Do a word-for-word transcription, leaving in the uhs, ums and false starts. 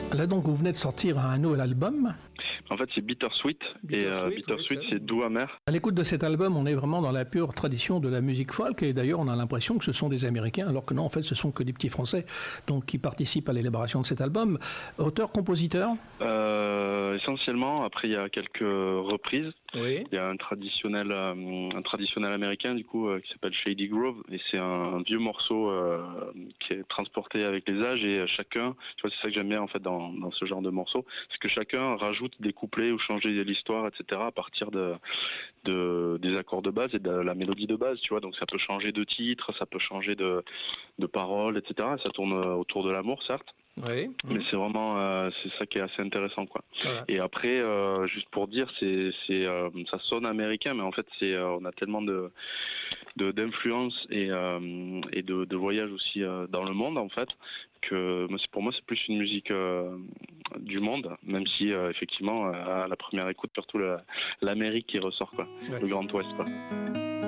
Là donc vous venez de sortir un nouvel album. En fait c'est Bittersweet, et euh, Bittersweet oui, c'est doux amer. À l'écoute de cet album, on est vraiment dans la pure tradition de la musique folk, et d'ailleurs on a l'impression que ce sont des Américains, alors que non, en fait ce sont que des petits Français donc, qui participent à l'élaboration de cet album. Auteur, compositeur euh, Essentiellement, après il y a quelques reprises. Oui. Il y a un traditionnel, euh, un traditionnel américain du coup euh, qui s'appelle Shady Grove, et c'est un, un vieux morceau euh, qui est transporté avec les âges, et chacun, tu vois, c'est ça que j'aime bien en fait dans, dans ce genre de morceau, c'est que chacun rajoute des couplets ou changer l'histoire, et cetera à partir de, de des accords de base et de la mélodie de base, tu vois. Donc ça peut changer de titre, ça peut changer de, de paroles, et cetera. Ça tourne autour de l'amour, certes. Oui. Mais c'est vraiment euh, c'est ça qui est assez intéressant, quoi. Voilà. Et après euh, juste pour dire, c'est c'est euh, ça sonne américain, mais en fait c'est euh, on a tellement de de d'influence et euh, et de, de voyage aussi euh, dans le monde en fait, que pour moi c'est plus une musique euh, du monde, même si euh, effectivement à la première écoute surtout la, l'Amérique qui ressort, quoi. Ouais. Le Grand Ouest, quoi.